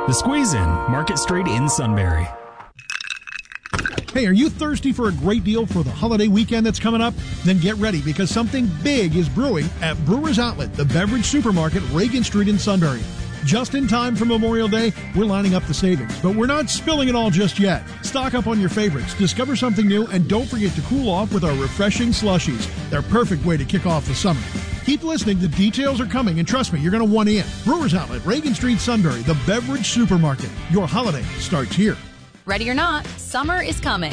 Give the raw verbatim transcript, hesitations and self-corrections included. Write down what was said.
The Squeeze In, Market Street in Sunbury. Hey, are you thirsty for a great deal for the holiday weekend that's coming up? Then get ready, because something big is brewing at Brewers Outlet, the beverage supermarket, Reagan Street in Sunbury. Just in time for Memorial Day, we're lining up the savings, but we're not spilling it all just yet. Stock up on your favorites, discover something new, and don't forget to cool off with our refreshing slushies. They're a perfect way to kick off the summer. Keep listening, the details are coming, and trust me, you're going to want in. Brewers Outlet, Reagan Street, Sunbury, the beverage supermarket. Your holiday starts here. Ready or not, summer is coming.